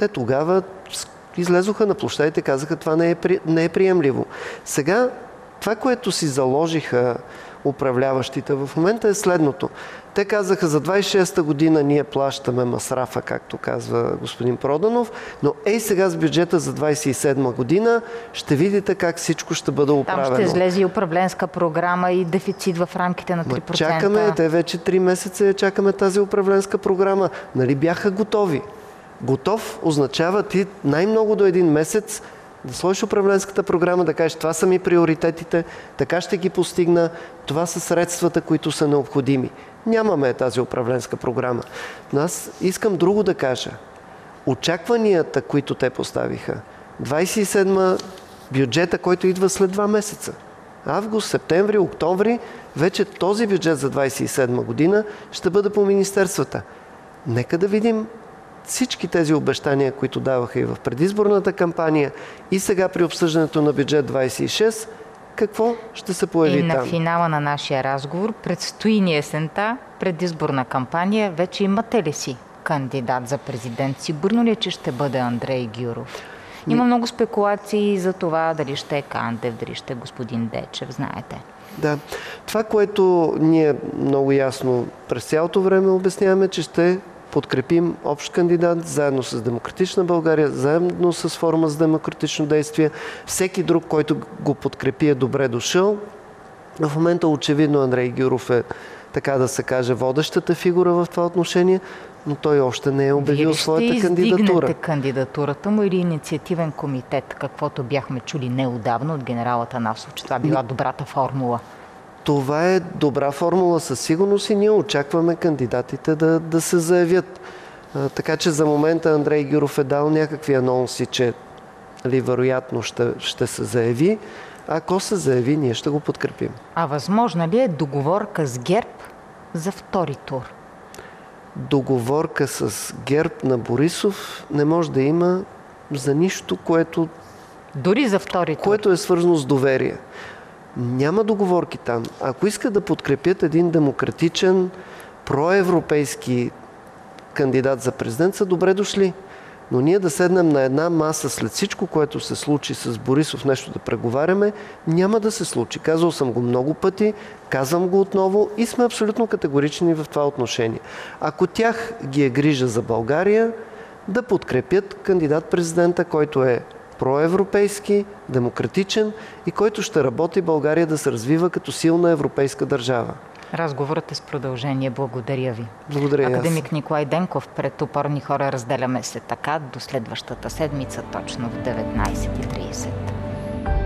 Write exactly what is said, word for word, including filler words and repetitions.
Те тогава излезоха на площадите и казаха, това не е, при... не е приемливо. Сега това, което си заложиха управляващите в момента е следното. Те казаха, за двайсет и шеста година ние плащаме масрафа, както казва господин Проданов, но ей сега с бюджета за двайсет и седма година ще видите как всичко ще бъде управено. Там ще излезе и управленска програма и дефицит в рамките на три процента. Ма чакаме, те вече три месеца чакаме тази управленска програма. Нали бяха готови? Готов означава ти най-много до един месец да сложиш управленската програма, да кажеш, това са ми приоритетите, така ще ги постигна, това са средствата, които са необходими. Нямаме тази управленска програма. Но аз искам друго да кажа. Очакванията, които те поставиха, двайсет и седма бюджета, който идва след два месеца. Август, септември, октомври, вече този бюджет за двайсет и седма година ще бъде по министерствата. Нека да видим всички тези обещания, които даваха и в предизборната кампания, и сега при обсъждането на бюджет двайсет и шест, какво ще се появи там? И на финала на нашия разговор предстои ни есента предизборна кампания. Вече имате ли си кандидат за президент? Сигурно ли е, че ще бъде Андрей Гюров? Има много спекулации за това дали ще е Кандев, дали ще е господин Дечев, знаете. Да. Това, което ние много ясно през цялото време обясняваме, че ще подкрепим общ кандидат, заедно с Демократична България, заедно с Форума за демократично действие. Всеки друг, който го подкрепи, е добре дошъл. В момента очевидно Андрей Гюров е, така да се каже, водещата фигура в това отношение, но той още не е обявил своята кандидатура. Вие ще издигнете кандидатурата му или инициативен комитет, каквото бяхме чули неотдавна от генерал Атанасов, че това била добрата формула? Това е добра формула със сигурност и ние очакваме кандидатите да, да се заявят. А, така че за момента Андрей Гюров е дал някакви анонси, че ли, вероятно ще, ще се заяви. Ако се заяви, ние ще го подкрепим. А възможна ли е договорка с ГЕРБ за втори тур? Договорка с ГЕРБ на Борисов не може да има за нищо, което, дори за втори тур, което е свързано с доверие. Няма договорки там. Ако искат да подкрепят един демократичен, проевропейски кандидат за президент, са добре дошли. Но ние да седнем на една маса след всичко, което се случи с Борисов, нещо да преговаряме, няма да се случи. Казал съм го много пъти, казвам го отново и сме абсолютно категорични в това отношение. Ако тях ги е грижа за България, да подкрепят кандидат-президента, който е проевропейски, демократичен и който ще работи България да се развива като силна европейска държава. Разговорът е с продължение. Благодаря ви. Благодаря. Академик Николай Денков, пред Опорни хора разделяме се така до следващата седмица, точно в деветнайсет и трийсет.